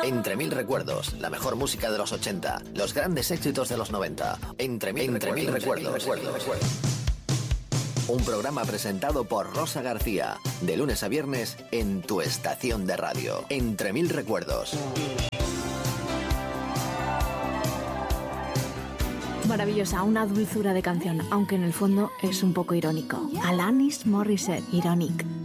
Entre mil recuerdos, la mejor música de los 80, los grandes éxitos de los 90. Entre mil recuerdos. Un programa presentado por Rosa García, de lunes a viernes en tu estación de radio. Entre mil recuerdos. Maravillosa, una dulzura de canción, aunque en el fondo es un poco irónico. Alanis Morissette, Ironic.